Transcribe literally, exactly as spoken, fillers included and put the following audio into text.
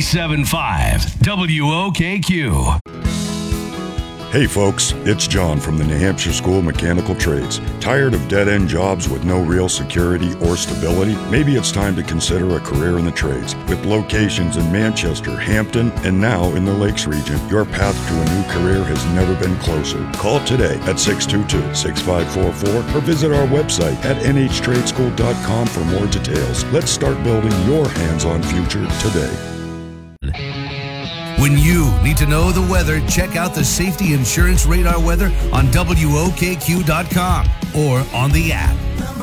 ninety-seven point five W O K Q. Hey folks, it's John from the New Hampshire School of Mechanical Trades. Tired of dead-end jobs with no real security or stability? Maybe it's time to consider a career in the trades. With locations in Manchester, Hampton, and now in the Lakes region, your path to a new career has never been closer. Call today at six two two, six five four four or visit our website at N H trade school dot com for more details. Let's start building your hands-on future today. When you need to know the weather, check out the Safety Insurance Radar weather on W O K Q dot com or on the app.